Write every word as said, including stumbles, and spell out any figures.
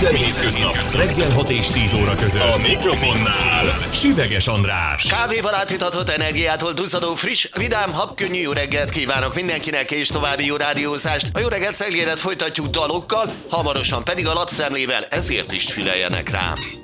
Minden hétköznap reggel hat és tíz óra között a mikrofonnál Süveges András. Kávéval átitatott energiától duzzadó friss, vidám, habkönnyű jó reggelt kívánok mindenkinek, és további jó rádiózást. A jó reggelt szeglédet folytatjuk dalokkal, hamarosan pedig a lapszemlével, ezért is figyeljenek rám.